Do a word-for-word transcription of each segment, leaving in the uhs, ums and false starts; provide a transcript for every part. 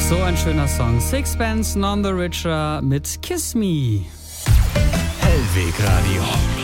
So ein schöner Song. Sixpence None the Richer mit Kiss Me. Hellweg Radio.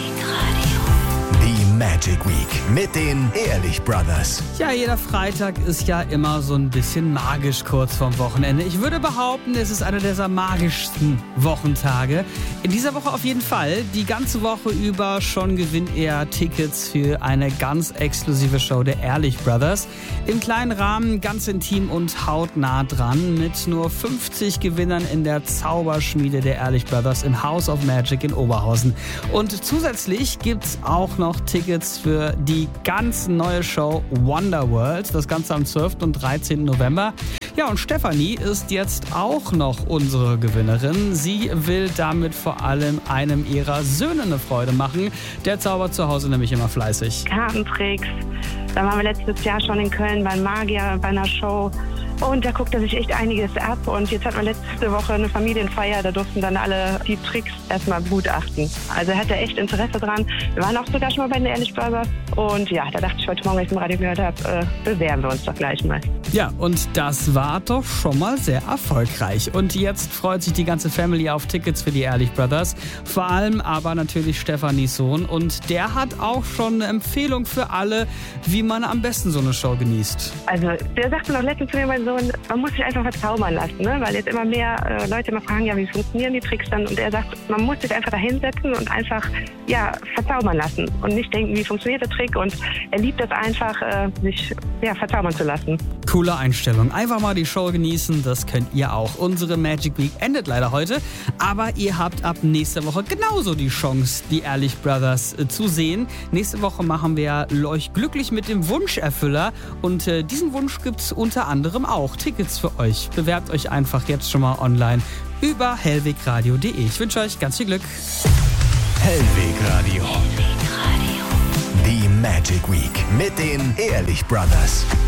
Die Magic Week mit den Ehrlich Brothers. Ja, jeder Freitag ist ja immer so ein bisschen magisch kurz vorm Wochenende. Ich würde behaupten, es ist einer dieser magischsten Wochentage. In dieser Woche auf jeden Fall. Die ganze Woche über schon gewinnt er Tickets für eine ganz exklusive Show der Ehrlich Brothers. Im kleinen Rahmen, ganz intim und hautnah dran mit nur fünfzig Gewinnern in der Zauberschmiede der Ehrlich Brothers im House of Magic in Oberhausen. Und zusätzlich gibt's auch noch Tickets für die ganz neue Show Wonderworld. Das Ganze am zwölften und dreizehnten November. Ja, und Stefanie ist jetzt auch noch unsere Gewinnerin. Sie will damit vor allem einem ihrer Söhne eine Freude machen. Der zaubert zu Hause nämlich immer fleißig. Kartentricks. Da waren wir letztes Jahr schon in Köln beim Magier bei einer Show. Und da guckt er sich echt einiges ab. Und jetzt hatten wir letzte Woche eine Familienfeier. Da durften dann alle die Tricks erstmal begutachten. Also er hatte echt Interesse dran. Wir waren auch sogar schon mal bei den Ehrlich Brothers. Und ja, da dachte ich heute Morgen, als ich im Radio gehört habe, äh, bewerben wir uns doch gleich mal. Ja, und das war doch schon mal sehr erfolgreich. Und jetzt freut sich die ganze Family auf Tickets für die Ehrlich Brothers. Vor allem aber natürlich Stefanies Sohn. Und der hat auch schon eine Empfehlung für alle, wie man am besten so eine Show genießt. Also der sagte noch letztens zu mir, mein Sohn, man muss sich einfach verzaubern lassen, ne? Weil jetzt immer mehr äh, Leute immer fragen, ja, wie funktionieren die Tricks dann? Und er sagt, man muss sich einfach da hinsetzen und einfach, ja, verzaubern lassen und nicht denken, wie funktioniert der Trick. Und er liebt es einfach, äh, sich, ja, verzaubern zu lassen. Coole Einstellung. Einfach mal die Show genießen, das könnt ihr auch. Unsere Magic Week endet leider heute, aber ihr habt ab nächster Woche genauso die Chance, die Ehrlich Brothers äh, zu sehen. Nächste Woche machen wir euch glücklich mit dem Wunscherfüller und äh, diesen Wunsch gibt's unter anderem auch. Tickets für euch. Bewerbt euch einfach jetzt schon mal online über hellwegradio punkt de. Ich wünsche euch ganz viel Glück. Hellweg Radio. Die Magic Week mit den Ehrlich Brothers.